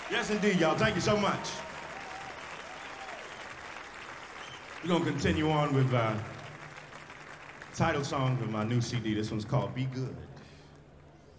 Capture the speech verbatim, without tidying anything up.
Yes, indeed, y'all. Thank you so much. We're going to continue on with uh, title song of my new C D. This one's called Be Good.